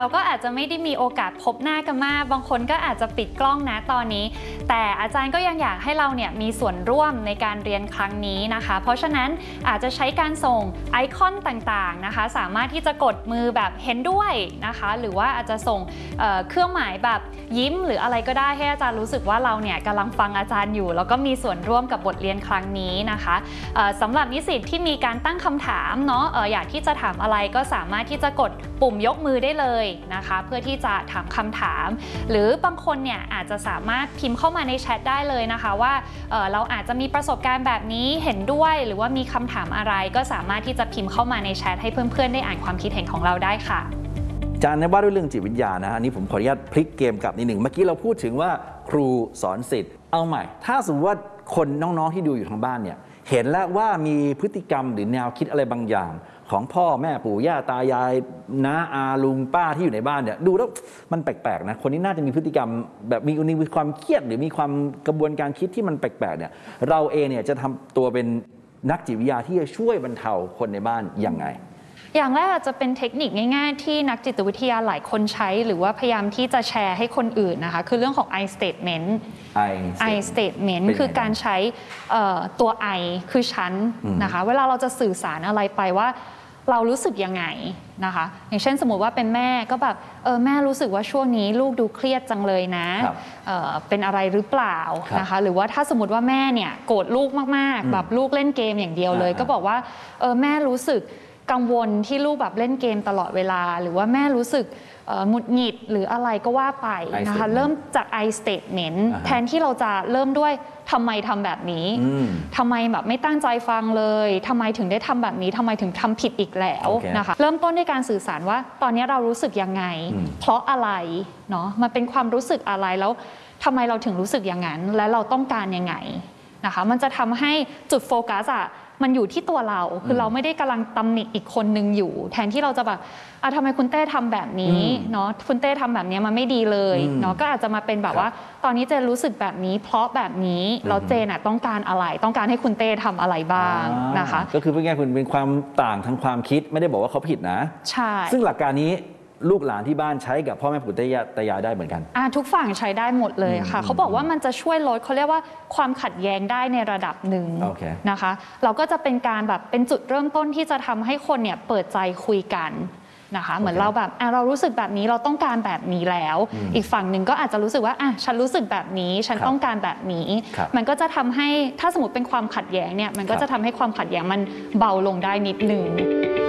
เราก็อาจจะไม่ได้มีโอกาสพบหน้ากันมากบางคนก็อาจจะปิดกล้องนะตอนนี้แต่อาจารย์ก็ยังอยากให้เราเนี่ยมีส่วนร่วมในการเรียนครั้งนี้นะคะเพราะฉะนั้นอาจจะใช้การส่งไอคอนต่างๆนะคะสามารถที่จะกดมือแบบเห็นด้วยนะคะหรือว่าอาจจะส่งเครื่องหมายแบบยิ้มหรืออะไรก็ได้ให้อาจารย์รู้สึกว่าเราเนี่ยกำลังฟังอาจารย์อยู่แล้วก็มีส่วนร่วมกับบทเรียนครั้งนี้นะคะสำหรับนิสิตที่มีการตั้งคำถามเนาะอยากที่จะถามอะไรก็สามารถที่จะกดปุ่มยกมือได้เลยนะคะเพื่อที่จะถามคำถามหรือบางคนเนี่ยอาจจะสามารถพิมพ์เข้ามาในแชทได้เลยนะคะว่าเราอาจจะมีประสบการณ์แบบนี้เห็นด้วยหรือว่ามีคำถามอะไรก็สามารถที่จะพิมพ์เข้ามาในแชทให้เพื่อนๆได้อ่านความคิดเห็นของเราได้ค่ะอาจารย์ว่าด้วยเรื่องจิตวิทยานะฮะนี่ผมขออนุญาตพลิกเกมกลับนิดหนึ่งเมื่อกี้เราพูดถึงว่าครูสอนศิษย์เอาใหม่ถ้าสมมติว่าคนน้องๆที่ดูอยู่ทางบ้านเนี่ยเห็นแล้วว่ามีพฤติกรรมหรือแนวคิดอะไรบางอย่างของพ่อแม่ปู่ย่าตายายน้าอาลุงป้าที่อยู่ในบ้านเนี่ยดูแล้วมันแปลกๆนะคนนี้น่าจะมีพฤติกรรมแบบมีความเครียดหรือมีความกระบวนการคิดที่มันแปลกๆเนี่ยเราเองเนี่ยจะทำตัวเป็นนักจิตวิทยาที่จะช่วยบรรเทาคนในบ้านยังไงอย่างแรกอาจจะเป็นเทคนิคง่ายๆที่นักจิตวิทยาหลายคนใช้หรือว่าพยายามที่จะแชร์ให้คนอื่นนะคะคือเรื่องของ I statement I statement คือการใช้ตัว I คือฉันนะคะเวลาเราจะสื่อสารอะไรไปว่าเรารู้สึกยังไงนะคะอย่างเช่นสมมติว่าเป็นแม่ก็แบบแม่รู้สึกว่าช่วงนี้ลูกดูเครียดจังเลยนะเป็นอะไรหรือเปล่านะคะหรือว่าถ้าสมมติว่าแม่เนี่ยโกรธลูกมากๆแบบลูกเล่นเกมอย่างเดียวเลยก็บอกว่าแม่รู้สึกกังวลที่ลูกแบบเล่นเกมตลอดเวลาหรือว่าแม่รู้สึกหงุดหงิดหรืออะไรก็ว่าไปนะคะเริ่มจาก I statement แทนที่เราจะเริ่มด้วยทำไมทำแบบนี้ทำไมแบบไม่ตั้งใจฟังเลยทำไมถึงได้ทำแบบนี้ทำไมถึงทำผิดอีกแล้วนะคะเริ่มต้นด้วยการสื่อสารว่าตอนนี้เรารู้สึกยังไงเพราะอะไรเนาะมันเป็นความรู้สึกอะไรแล้วทำไมเราถึงรู้สึกอย่างนั้นและเราต้องการยังไงนะคะมันจะทำให้จุดโฟกัสอะมันอยู่ที่ตัวเราคือเราไม่ได้กำลังตำหนิอีกคนนึงอยู่แทนที่เราจะแบบทำไมคุณเต้ทำแบบนี้เนาะคุณเต้ทำแบบนี้มันไม่ดีเลยเนาะก็อาจจะมาเป็นแบบว่าตอนนี้เจนรู้สึกแบบนี้เพราะแบบนี้แล้วเจนต้องการอะไรต้องการให้คุณเต้ทำอะไรบ้างนะคะก็คือเป็นไงคุณเป็นความต่างทางความคิดไม่ได้บอกว่าเขาผิดนะใช่ซึ่งหลักการนี้ลูกหลานที่บ้านใช้กับพ่อแม่ปู่ตายายได้เหมือนกันทุกฝั่งใช้ได้หมดเลยค่ะเขาบอกว่ามันจะช่วยลดเขาเรียกว่าความขัดแย้งได้ในระดับหนึ่งนะคะเราก็จะเป็นการแบบเป็นจุดเริ่มต้นที่จะทำให้คนเนี่ยเปิดใจคุยกันนะคะเหมือนเราแบบเรารู้สึกแบบนี้เราต้องการแบบนี้แล้วอีกฝั่งหนึ่งก็อาจจะรู้สึกว่าฉันรู้สึกแบบนี้ฉันต้องการแบบนี้มันก็จะทำให้ถ้าสมมติเป็นความขัดแย้งเนี่ยมันก็จะทำให้ความขัดแย้งมันเบาลงได้นิดนึง